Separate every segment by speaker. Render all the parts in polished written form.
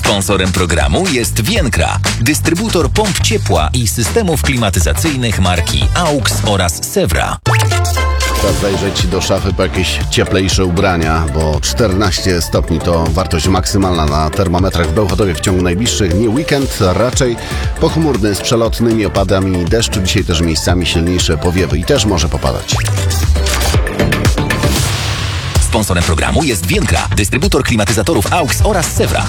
Speaker 1: Sponsorem programu jest Vienkra, dystrybutor pomp ciepła i systemów klimatyzacyjnych marki AUX oraz Sewra.
Speaker 2: Czas zajrzeć do szafy po jakieś cieplejsze ubrania, bo 14 stopni to wartość maksymalna na termometrach w Bełchatowie w ciągu najbliższych dni. Weekend raczej pochmurny z przelotnymi opadami deszczu. Dzisiaj też miejscami silniejsze powiewy i też może popadać.
Speaker 1: Sponsorem programu jest Vienkra, dystrybutor klimatyzatorów AUX oraz Sewra.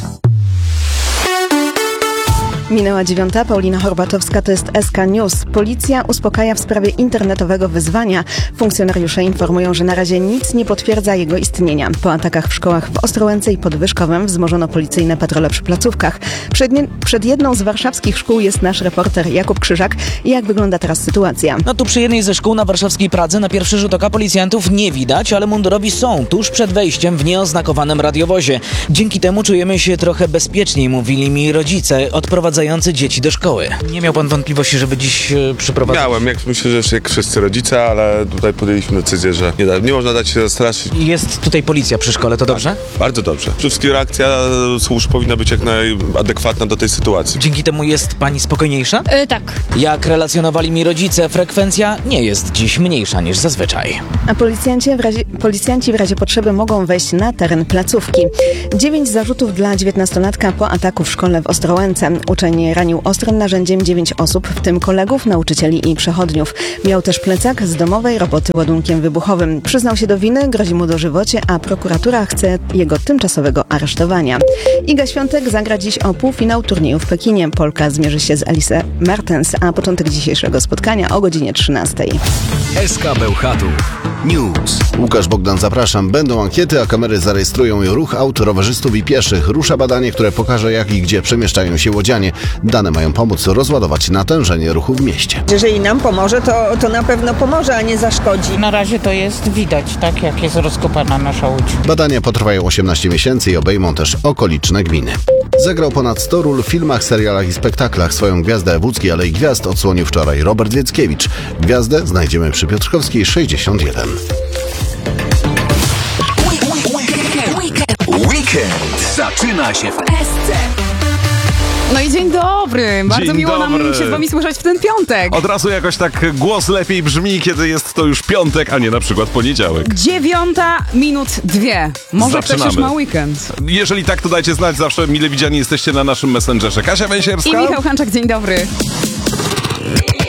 Speaker 3: Minęła 9. Paulina Horbatowska, to jest SK News. Policja uspokaja w sprawie internetowego wyzwania. Funkcjonariusze informują, że na razie nic nie potwierdza jego istnienia. Po atakach w szkołach w Ostrołęce i Podwyżkowem wzmożono policyjne patrole przy placówkach. Przed jedną z warszawskich szkół jest nasz reporter Jakub Krzyżak. Jak wygląda teraz sytuacja?
Speaker 4: No tu przy jednej ze szkół na warszawskiej Pradze na pierwszy rzut oka policjantów nie widać, ale mundurowi są tuż przed wejściem w nieoznakowanym radiowozie. Dzięki temu czujemy się trochę bezpieczniej, mówili mi rodzice odprowadzający dzieci do szkoły. Nie miał pan wątpliwości, żeby dziś przyprowadzić?
Speaker 5: Miałem, myślę, że jak wszyscy rodzice, ale tutaj podjęliśmy decyzję, że nie można dać się zastraszyć.
Speaker 4: Jest tutaj policja przy szkole, to dobrze?
Speaker 5: Bardzo dobrze. Przede wszystkim reakcja służb powinna być jak najadekwatna do tej sytuacji.
Speaker 4: Dzięki temu jest pani spokojniejsza?
Speaker 6: Tak.
Speaker 4: Jak relacjonowali mi rodzice, frekwencja nie jest dziś mniejsza niż zazwyczaj.
Speaker 3: A policjanci w razie potrzeby mogą wejść na teren placówki. 9 zarzutów dla 19-latka po ataku w szkole w Ostrołęce. Uczeń ranił ostrym narzędziem 9 osób, w tym kolegów, nauczycieli i przechodniów. Miał też plecak z domowej roboty ładunkiem wybuchowym. Przyznał się do winy, grozi mu dożywocie, a prokuratura chce jego tymczasowego aresztowania. Iga Świątek zagra dziś o półfinał turnieju w Pekinie. Polka zmierzy się z Alice Mertens, a początek dzisiejszego spotkania o godzinie 13.
Speaker 1: SK Bełchatów News.
Speaker 2: Łukasz Bogdan, zapraszam. Będą ankiety, a kamery zarejestrują ruch aut, rowerzystów i pieszych. Rusza badanie, które pokaże, jak i gdzie przemieszczają się łodzianie. Dane mają pomóc rozładować natężenie ruchu w mieście.
Speaker 7: Jeżeli nam pomoże, to na pewno pomoże, a nie zaszkodzi.
Speaker 8: Na razie to jest widać, tak jak jest rozkopana nasza łódź.
Speaker 2: Badania potrwają 18 miesięcy i obejmą też okoliczne gminy. Zagrał ponad 100 ról w filmach, serialach i spektaklach. Swoją gwiazdę w Łódzkiej Alei Gwiazd odsłonił wczoraj Robert Wieckiewicz. Gwiazdę znajdziemy przy Piotrkowskiej 61.
Speaker 1: Weekend zaczyna się w SC.
Speaker 9: No i dzień dobry. Bardzo miło nam się z wami słyszeć w ten piątek.
Speaker 10: Od razu jakoś tak głos lepiej brzmi, kiedy jest to już piątek, a nie na przykład poniedziałek.
Speaker 9: 9:02. Może
Speaker 10: Zaczynamy.
Speaker 9: ktoś już ma weekend.
Speaker 10: Jeżeli tak, to dajcie znać. Zawsze mile widziani jesteście na naszym Messengerze. Kasia Węsierska
Speaker 9: I Michał Hanczak, dzień dobry.